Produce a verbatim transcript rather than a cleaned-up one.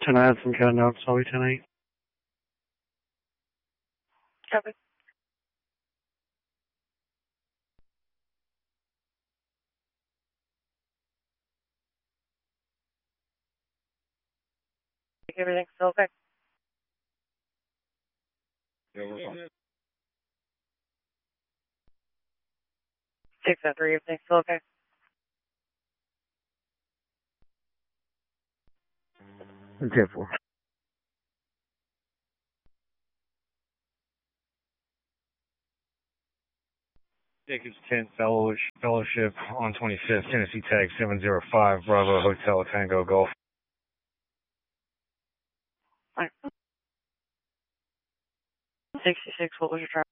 ten I had some cat knocks, I'll be ten eight. Copy. Everything's still okay? Yeah, we're fine. Six and three, everything's still okay? ten four. Jacobs ten Fellowship, Fellowship on twenty-fifth, Tennessee Tag seven zero five, Bravo Hotel Tango Golf. Alright. sixty-six, what was your driver?